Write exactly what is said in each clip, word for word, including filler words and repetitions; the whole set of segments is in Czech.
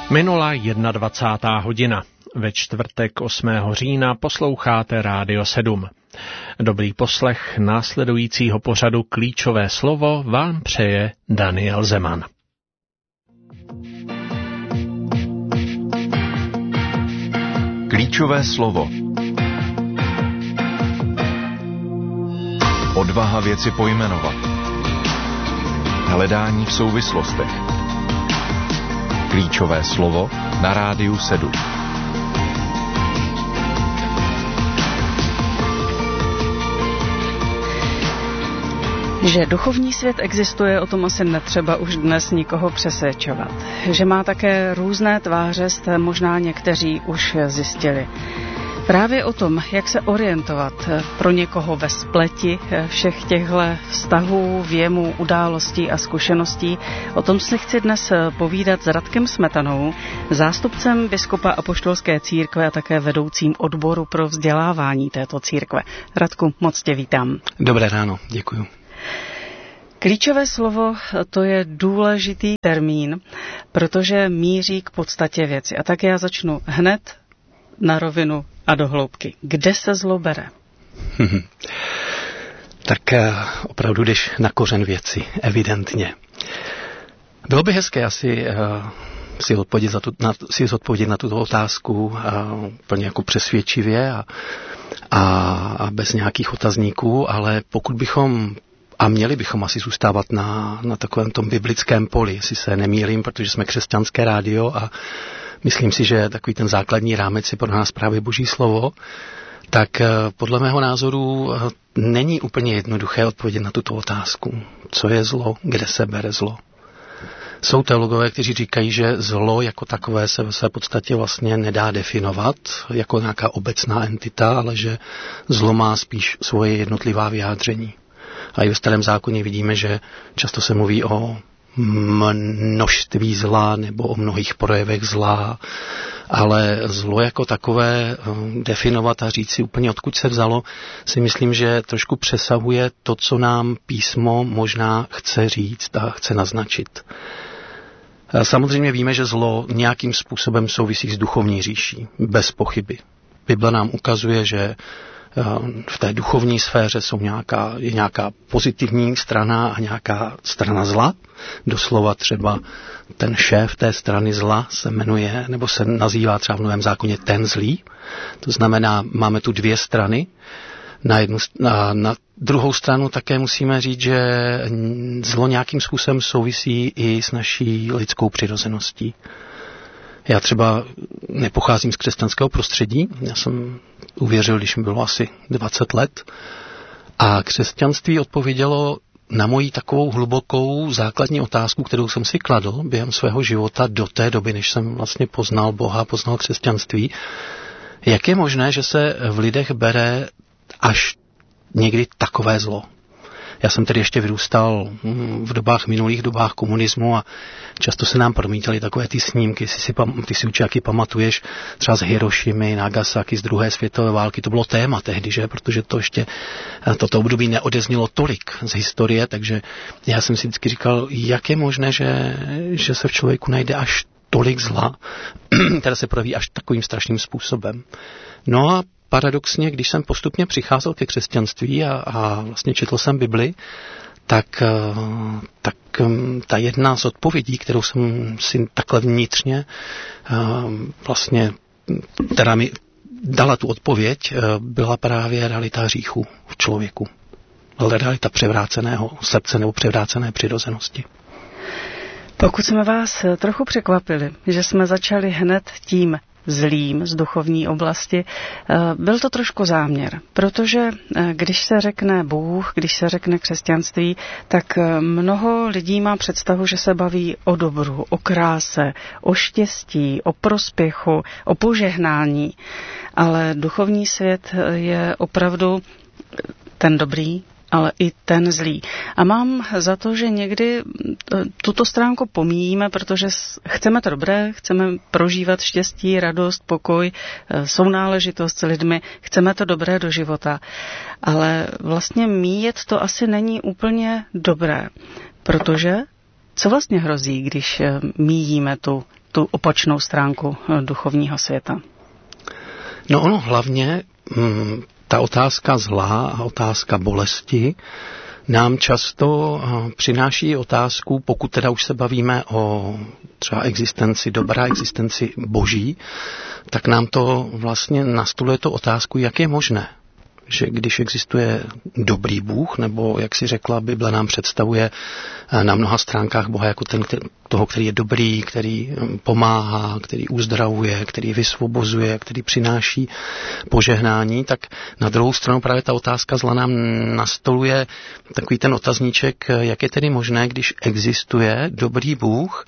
Minula dvacátá jedna hodina. Ve čtvrtek osmého října posloucháte Rádio sedm. Dobrý poslech následujícího pořadu Klíčové slovo vám přeje Daniel Zeman. Klíčové slovo. Odvaha věci pojmenovat. Hledání v souvislostech. Klíčové slovo na Rádiu sedm. Že duchovní svět existuje, o tom asi netřeba už dnes nikoho přesvědčovat. Že má také různé tváře, jste možná někteří už zjistili. Právě o tom, jak se orientovat pro někoho ve spleti všech těchto vztahů, věmů, událostí a zkušeností, o tom si chci dnes povídat s Radkem Smetanou, zástupcem biskupa apoštolské církve a také vedoucím odboru pro vzdělávání této církve. Radku, moc tě vítám. Dobré ráno, děkuju. Klíčové slovo, to je důležitý termín, protože míří k podstatě věci. A tak já začnu hned na rovinu a do hloubky. Kde se zlo bere? Tak opravdu jdeš na kořen věci, evidentně. Bylo by hezké asi uh, si odpovědět, za tu, na, si odpovědět na tuto otázku uh, plně jako přesvědčivě a, a, a bez nějakých otazníků, ale pokud bychom a měli bychom asi zůstávat na, na takovém tom biblickém poli, jestli se nemýlím, protože jsme křesťanské rádio a myslím si, že takový ten základní rámec je pro nás právě Boží slovo, tak podle mého názoru není úplně jednoduché odpovědět na tuto otázku. Co je zlo? Kde se bere zlo? Jsou teologové, kteří říkají, že zlo jako takové se ve své podstatě vlastně nedá definovat jako nějaká obecná entita, ale že zlo má spíš svoje jednotlivá vyjádření. A i ve Starém zákoně vidíme, že často se mluví o množství zla nebo o mnohých projevech zla, ale zlo jako takové definovat a říct si úplně odkud se vzalo, si myslím, že trošku přesahuje to, co nám písmo možná chce říct a chce naznačit. Samozřejmě víme, že zlo nějakým způsobem souvisí s duchovní říší, bez pochyby. Bible nám ukazuje, že v té duchovní sféře jsou nějaká, je nějaká pozitivní strana a nějaká strana zla. Doslova třeba ten šéf té strany zla se jmenuje, nebo se nazývá třeba v Novém zákoně ten zlý. To znamená, máme tu dvě strany. Na, jednu, na, na druhou stranu také musíme říct, že zlo nějakým způsobem souvisí i s naší lidskou přirozeností. Já třeba nepocházím z křesťanského prostředí, já jsem uvěřil, když mi bylo asi dvacet let a křesťanství odpovědělo na moji takovou hlubokou základní otázku, kterou jsem si kladl během svého života do té doby, než jsem vlastně poznal Boha, poznal křesťanství. Jak je možné, že se v lidech bere až někdy takové zlo? Já jsem tedy ještě vyrůstal v dobách minulých dobách komunismu a často se nám promítaly takové ty snímky, ty si, ty si určitě pamatuješ, třeba z Hirošimy, Nagasaki, z druhé světové války. To bylo téma tehdy, že? Protože to ještě toto období neodeznělo tolik z historie, takže já jsem si vždycky říkal, jak je možné, že, že se v člověku najde až tolik zla, které se projeví až takovým strašným způsobem. No a paradoxně, když jsem postupně přicházel ke křesťanství a, a vlastně četl jsem Bibli, tak, tak ta jedna z odpovědí, kterou jsem si takhle vnitřně vlastně, která mi dala tu odpověď, byla právě realita hříchu v člověku. Realita převráceného srdce nebo převrácené přirozenosti. Pokud jsme vás trochu překvapili, že jsme začali hned tím zlým z duchovní oblasti, byl to trošku záměr, protože když se řekne Bůh, když se řekne křesťanství, tak mnoho lidí má představu, že se baví o dobru, o kráse, o štěstí, o prospěchu, o požehnání, ale duchovní svět je opravdu ten dobrý, ale i ten zlý. A mám za to, že někdy tuto stránku pomíjíme, protože chceme to dobré, chceme prožívat štěstí, radost, pokoj, sounáležitost s lidmi, chceme to dobré do života. Ale vlastně míjet to asi není úplně dobré, protože co vlastně hrozí, když míjíme tu tu opačnou stránku duchovního světa? No ono hlavně, hm, ta otázka zla a otázka bolesti nám často přináší otázku, pokud teda už se bavíme o třeba existenci dobra, existenci boží, tak nám to vlastně nastoluje to otázku, jak je možné, že když existuje dobrý Bůh, nebo jak si řekla, Bible nám představuje na mnoha stránkách Boha jako ten, toho, který je dobrý, který pomáhá, který uzdravuje, který vysvobozuje, který přináší požehnání, tak na druhou stranu právě ta otázka zla nám nastoluje takový ten otazníček, jak je tedy možné, když existuje dobrý Bůh,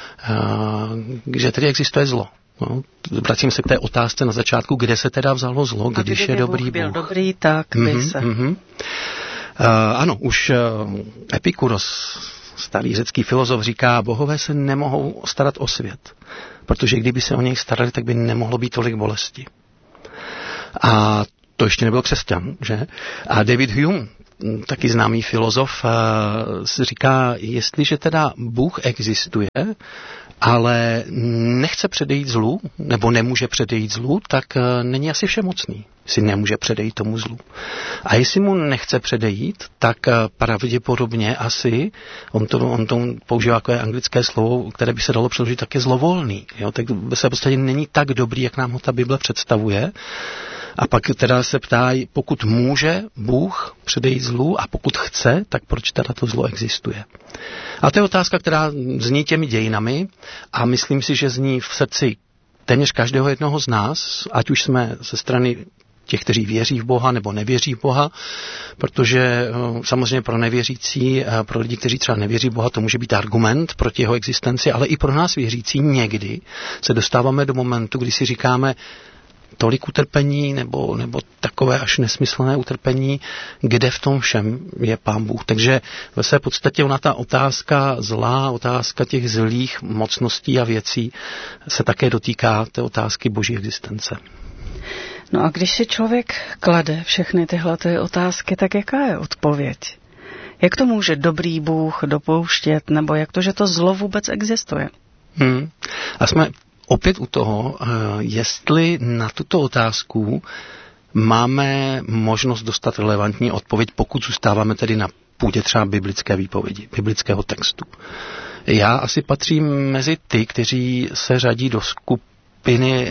že tedy existuje zlo. No, vracím se k té otázce na začátku, kde se teda vzalo zlo, a když je dobrý Bůh. byl dobrý, tak by mm-hmm, se. Mm-hmm. Uh, ano, už uh, Epikuros, starý řecký filozof, říká, bohové se nemohou starat o svět, protože kdyby se o něj starali, tak by nemohlo být tolik bolesti. A to ještě nebyl křesťan, že? A David Hume, taky známý filozof, uh, říká, jestliže teda Bůh existuje, ale nechce předejít zlu, nebo nemůže předejít zlu, tak není asi všemocný, si nemůže předejít tomu zlu. A jestli mu nechce předejít, tak pravděpodobně asi, on to, on to používá takové anglické slovo, které by se dalo přeložit také zlovolný. Jo? Tak se v podstatě není tak dobrý, jak nám ho ta Bible představuje. A pak teda se ptá, pokud může Bůh předejít zlu a pokud chce, tak proč teda to zlo existuje. A to je otázka, která zní těmi dějinami a myslím si, že zní v srdci téměř každého jednoho z nás, ať už jsme ze strany těch, kteří věří v Boha nebo nevěří v Boha, protože samozřejmě pro nevěřící, pro lidi, kteří třeba nevěří v Boha, to může být argument proti jeho existenci, ale i pro nás věřící někdy se dostáváme do momentu, kdy si říkáme, tolik utrpení nebo, nebo takové až nesmyslné utrpení, kde v tom všem je Pán Bůh. Takže ve své podstatě ona ta otázka zlá, otázka těch zlých mocností a věcí se také dotýká té otázky boží existence. No a když si člověk klade všechny tyhle ty otázky, tak jaká je odpověď? Jak to může dobrý Bůh dopouštět, nebo jak to, že to zlo vůbec existuje? Hmm. A jsme opět u toho, jestli na tuto otázku máme možnost dostat relevantní odpověď, pokud zůstáváme tedy na půdě třeba biblické výpovědi, biblického textu. Já asi patřím mezi ty, kteří se řadí do skupiny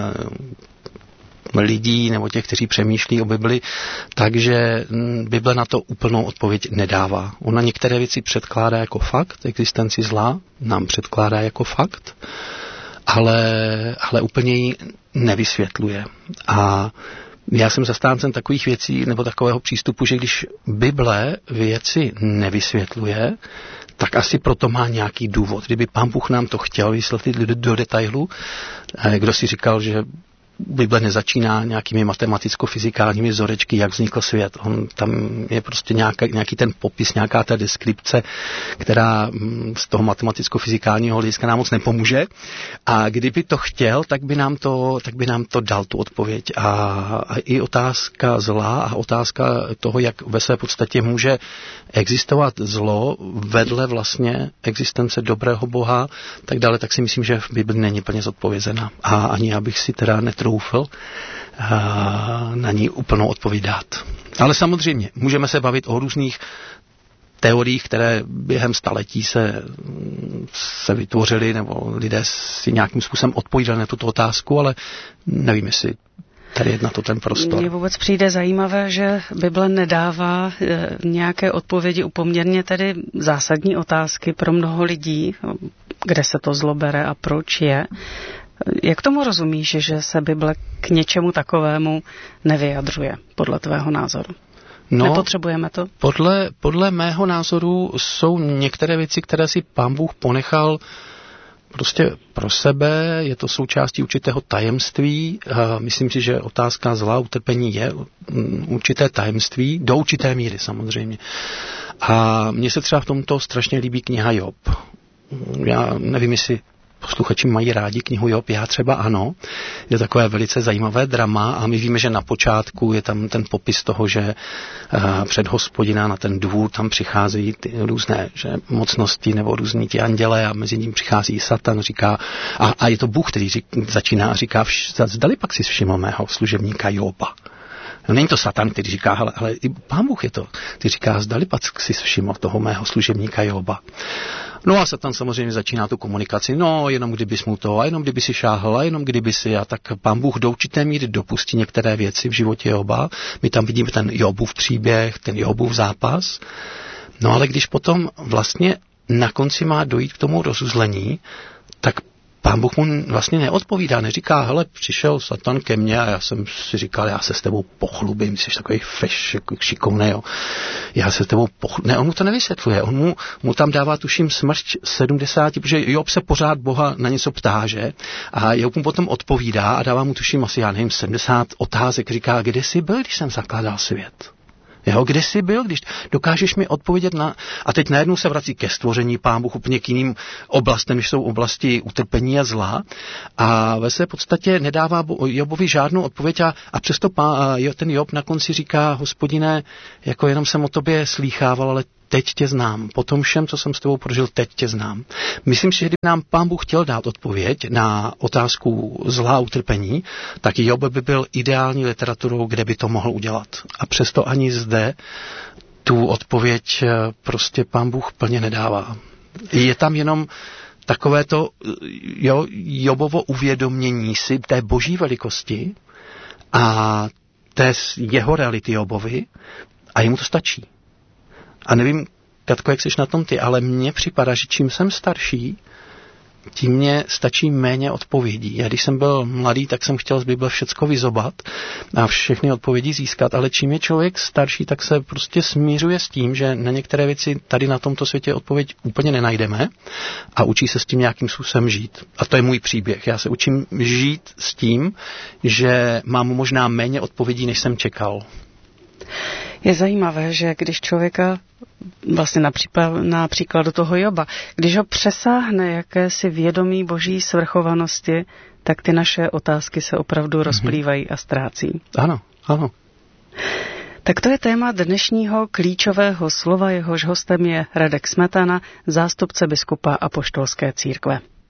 lidí nebo těch, kteří přemýšlí o Bibli, takže Bible na to úplnou odpověď nedává. Ona některé věci předkládá jako fakt, existenci zla nám předkládá jako fakt, ale, ale úplně ji nevysvětluje. A já jsem zastáncem takových věcí nebo takového přístupu, že když Bible věci nevysvětluje, tak asi proto má nějaký důvod. Kdyby Pán Bůh nám to chtěl vysvětlit do, do detailu, kdo si říkal, že Bible nezačíná nějakými matematicko-fyzikálními vzorečky, jak vznikl svět. On, tam je prostě nějaký, nějaký ten popis, nějaká ta deskripce, která z toho matematicko-fyzikálního hlediska nám moc nepomůže. A kdyby to chtěl, tak by nám to, tak by nám to dal tu odpověď. A, a i otázka zla a otázka toho, jak ve své podstatě může existovat zlo vedle vlastně existence dobrého Boha, tak dále, tak si myslím, že v Bibli není plně zodpovězena. A ani abych si teda netroufl na ní úplnou odpověď dát. Ale samozřejmě, můžeme se bavit o různých teoriích, které během staletí se, se vytvořily, nebo lidé si nějakým způsobem odpovídali na tuto otázku, ale nevím, jestli tady je na to ten prostor. Mně vůbec přijde zajímavé, že Bible nedává nějaké odpovědi u poměrně tedy zásadní otázky pro mnoho lidí, kde se to zlo bere a proč je. Jak tomu rozumíš, že se Bible k něčemu takovému nevyjadřuje, podle tvého názoru? No, nepotřebujeme to? Podle, podle mého názoru jsou některé věci, které si Pán Bůh ponechal prostě pro sebe, je to součástí určitého tajemství. Myslím si, že otázka zla, utrpení je určité tajemství, do určité míry samozřejmě. A mně se třeba v tomto strašně líbí kniha Job. Já nevím, jestli posluchači mají rádi knihu Job, já třeba ano. Je takové velice zajímavé drama a my víme, že na počátku je tam ten popis toho, že před Hospodina na ten dvůr tam přicházejí ty různé že mocnosti nebo různí ti anděle a mezi ním přichází Satan, říká, a, a je to Bůh, který řík, začíná a říká, zdali pak si všiml mého služebníka Joba. No, není to Satan, který říká, hele, ale i Pán Bůh je to, který říká, zdali pak si všiml toho mého služebníka Joba. No a Satan samozřejmě začíná tu komunikaci, no jenom kdybys mu to, a jenom kdyby si šáhl, a jenom kdyby si, a tak Pán Bůh do určité míry dopustí některé věci v životě Joba. My tam vidíme ten Jobův příběh, ten Jobův zápas. No ale když potom vlastně na konci má dojít k tomu rozuzlení, tak Pán Bůh mu vlastně neodpovídá, neříká, hele, přišel Satan ke mně a já jsem si říkal, já se s tebou pochlubím, jsi takový feš, šikovný, jo. Já se s tebou pochlubím. Ne, on mu to nevysvětluje, on mu, mu tam dává, tuším, smršť sedmdesát, protože Job se pořád Boha na něco ptá, že? A Job mu potom odpovídá a dává mu, tuším, asi, já nevím, sedmdesát otázek, říká, kde jsi byl, když jsem zakládal svět? Jo, kde jsi byl, když dokážeš mi odpovědět na... A teď najednou se vrací ke stvoření Pán Bůh úplně k jiným oblastem, než jsou oblasti utrpení a zla. A ve své podstatě nedává Jobovi žádnou odpověď a, a přesto pán, ten Job na konci říká, Hospodine, jako jenom jsem o tobě slýchával, ale teď tě znám. Po tom všem, co jsem s tebou prožil, teď tě znám. Myslím si, že kdyby nám Pán Bůh chtěl dát odpověď na otázku zla a utrpení, tak Job by byl ideální literaturou, kde by to mohl udělat. A přesto ani zde tu odpověď prostě Pán Bůh plně nedává. Je tam jenom takové to jo, Jobovo uvědomění si té boží velikosti a té jeho reality Jobovi a jemu to stačí. A nevím, Katko, jak jsi na tom ty, ale mně připadá, že čím jsem starší, tím mě stačí méně odpovědí. Já když jsem byl mladý, tak jsem chtěl z Bible všecko vyzobat a všechny odpovědi získat, ale čím je člověk starší, tak se prostě smířuje s tím, že na některé věci tady na tomto světě odpověď úplně nenajdeme a učí se s tím nějakým způsobem žít. A to je můj příběh. Já se učím žít s tím, že mám možná méně odpovědí, než jsem čekal. Je zajímavé, že když člověka, vlastně například, na příkladu toho Joba, když ho přesáhne jakési vědomí boží svrchovanosti, tak ty naše otázky se opravdu mm-hmm. rozplývají a ztrácí. Ano, ano. Tak to je téma dnešního klíčového slova, jehož hostem je Radek Smetana, zástupce biskupa Apoštolské církve.